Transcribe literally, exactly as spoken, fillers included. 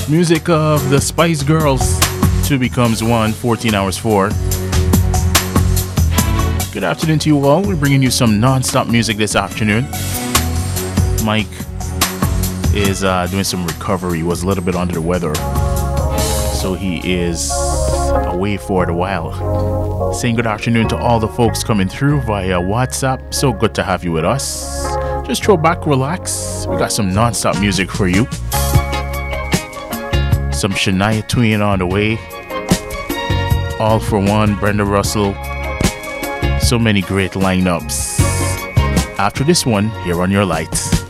Music of the Spice Girls. Two becomes one, fourteen hours four. Good afternoon to you all. We're bringing you some non-stop music this afternoon. Mike is uh, doing some recovery. He was a little bit under the weather, so he is away for a while. Saying good afternoon to all the folks coming through via WhatsApp. So good to have you with us. Just throw back, relax. We got some non-stop music for you. Some Shania Twain on the way. All for One, Brenda Russell. So many great lineups. After this one, here on Your Lights.